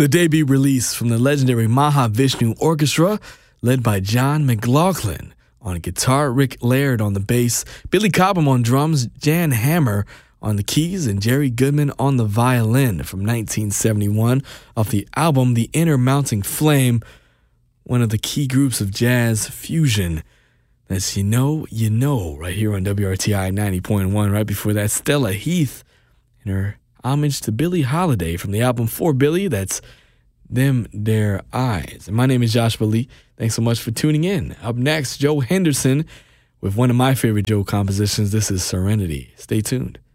The debut release from the legendary Mahavishnu Orchestra, led by John McLaughlin on guitar, Rick Laird on the bass, Billy Cobham on drums, Jan Hammer on the keys, and Jerry Goodman on the violin from 1971 off the album The Inner Mounting Flame, one of the key groups of jazz fusion. That's You Know, right here on WRTI 90.1. Right before that, Stella Heath in her homage to Billie Holiday from the album For Billie. That's Them Their Eyes. And my name is Joshua Lee. Thanks so much for tuning in. Up next, Joe Henderson with one of my favorite Joe compositions. This is Serenity. Stay tuned.